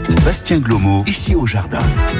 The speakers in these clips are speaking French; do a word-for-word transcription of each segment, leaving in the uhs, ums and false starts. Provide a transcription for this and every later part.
paysagiste Bastien Glomo, ici au jardin.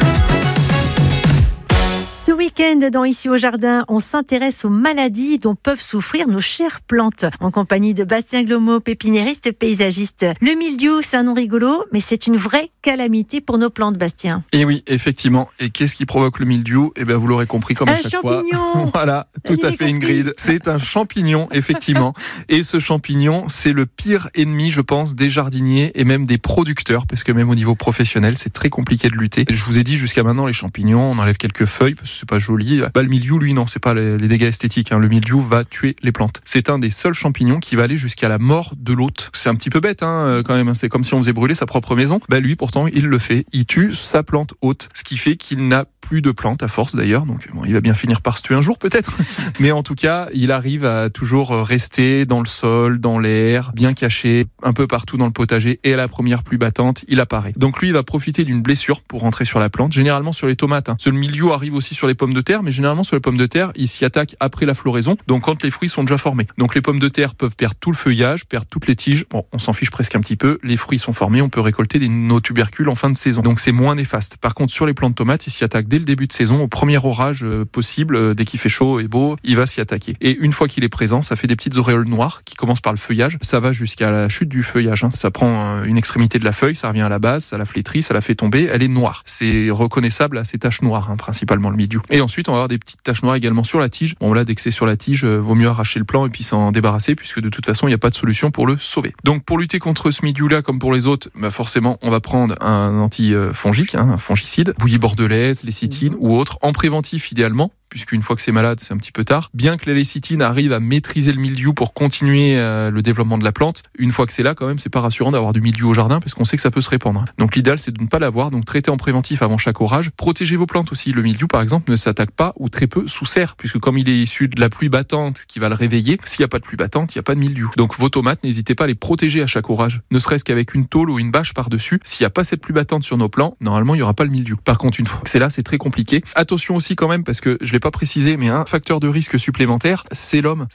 Ce week-end, dans Ici au Jardin, on s'intéresse aux maladies dont peuvent souffrir nos chères plantes. En compagnie de Bastien Glomo, pépiniériste et paysagiste. Le mildiou, c'est un nom rigolo, mais c'est une vraie calamité pour nos plantes, Bastien. Et oui, effectivement. Et qu'est-ce qui provoque le mildiou ? Eh bien, vous l'aurez compris comme un à chaque champignon. fois. Voilà, tout J'ai à fait, compris. Ingrid. C'est un champignon, effectivement. Et ce champignon, c'est le pire ennemi, je pense, des jardiniers et même des producteurs, parce que même au niveau professionnel, c'est très compliqué de lutter. Je vous ai dit jusqu'à maintenant, les champignons, on enlève quelques feuilles, parce que c'est pas joli. Bah, le mildiou, lui, non, c'est pas les, les dégâts esthétiques. Hein. Le mildiou va tuer les plantes. C'est un des seuls champignons qui va aller jusqu'à la mort de l'hôte. C'est un petit peu bête, hein, quand même. Hein. C'est comme si on faisait brûler sa propre maison. Bah, lui, pourtant, il le fait. Il tue sa plante hôte. Ce qui fait qu'il n'a plus de plantes, à force d'ailleurs. Donc, bon, il va bien finir par se tuer un jour, peut-être. Mais en tout cas, il arrive à toujours rester dans le sol, dans l'air, bien caché, un peu partout dans le potager. Et à la première pluie battante, il apparaît. Donc, lui, il va profiter d'une blessure pour rentrer sur la plante. Généralement sur les tomates. Hein. Ce mildiou arrive aussi sur les pommes de terre, mais généralement sur les pommes de terre, il s'y attaque après la floraison, donc quand les fruits sont déjà formés. Donc les pommes de terre peuvent perdre tout le feuillage, perdre toutes les tiges. Bon, on s'en fiche presque un petit peu. Les fruits sont formés, on peut récolter des nos tubercules en fin de saison. Donc c'est moins néfaste. Par contre, sur les plantes de tomates, il s'y attaque dès le début de saison, au premier orage euh, possible, euh, dès qu'il fait chaud et beau, il va s'y attaquer. Et une fois qu'il est présent, ça fait des petites auréoles noires qui commencent par le feuillage. Ça va jusqu'à la chute du feuillage. Hein. Ça prend euh, une extrémité de la feuille, ça revient à la base, ça la flétrit, ça la fait tomber. Elle est noire. C'est reconnaissable à ces taches noires, hein, principalement le mildiou. Et ensuite, on va avoir des petites taches noires également sur la tige. Bon là, dès que c'est sur la tige, euh, vaut mieux arracher le plant et puis s'en débarrasser, puisque de toute façon, il n'y a pas de solution pour le sauver. Donc pour lutter contre ce mildiou-là, comme pour les autres, bah forcément, on va prendre un antifongique, hein, un fongicide, bouillie bordelaise, lécithine ou autre, en préventif idéalement, puisqu'une fois que c'est malade, c'est un petit peu tard. Bien que la lécithine arrive à maîtriser le mildiou pour continuer euh, le développement de la plante, une fois que c'est là, quand même, c'est pas rassurant d'avoir du mildiou au jardin, parce qu'on sait que ça peut se répandre. Donc l'idéal, c'est de ne pas l'avoir, donc traiter en préventif avant chaque orage. Protégez vos plantes aussi. Le mildiou, par exemple, ne s'attaque pas ou très peu sous serre, puisque comme il est issu de la pluie battante qui va le réveiller, s'il n'y a pas de pluie battante, il n'y a pas de mildiou. Donc vos tomates, n'hésitez pas à les protéger à chaque orage, ne serait-ce qu'avec une tôle ou une bâche par-dessus. S'il n'y a pas cette pluie battante sur nos plants, normalement, il n'y aura pas le mildiou. Par contre, une fois que c'est là, c'est très compliqué. Attention aussi quand même, parce que je l'ai pas précisé, mais un facteur de risque supplémentaire, c'est l'homme.